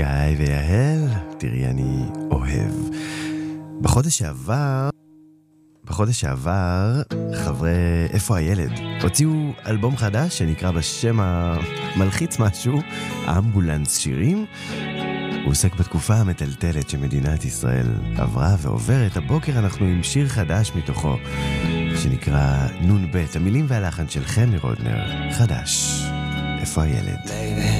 גיא ויהל, תראי אני אוהב. בחודש שעבר חברי איפה הילד הוציאו אלבום חדש שנקרא בשם המלחיץ משהו, אמבולנס שירים. הוא עוסק בתקופה המטלטלת שמדינת ישראל עברה ועוברת. הבוקר אנחנו עם שיר חדש מתוכו שנקרא נון ב', המילים והלחן של חמי רודנר, חדש. איפה הילד?